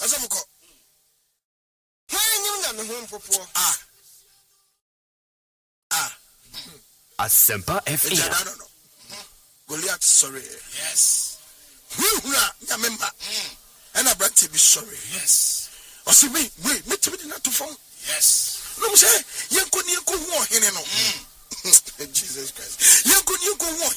Asamuko. When you na me home popo. Asempa FM. Goliath sorry. Yes. Hura ya member. And I brought to be sorry. Yes. Or see me to be not to phone. Yes. No say, you couldn't go war in Jesus Christ. You couldn't go war.